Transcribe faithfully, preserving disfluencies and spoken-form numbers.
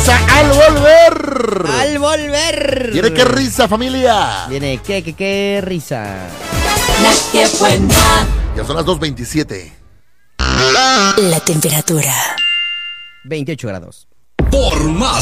Al volver. Al volver. ¿Viene qué risa, familia? Viene qué, qué, qué risa. La que buena. Ya son las dos veintisiete. La temperatura. veintiocho grados. Por más